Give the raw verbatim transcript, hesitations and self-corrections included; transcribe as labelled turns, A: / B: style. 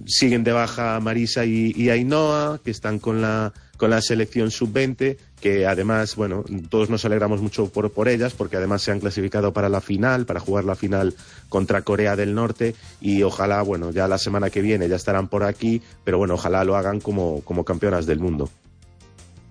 A: siguen de baja Marisa y, y Ainhoa, que están con la con la selección sub veinte, que además, bueno, todos nos alegramos mucho por, por ellas, porque además se han clasificado para la final, para jugar la final contra Corea del Norte, y ojalá, bueno, ya la semana que viene ya estarán por aquí, pero bueno, ojalá lo hagan como, como campeonas del mundo.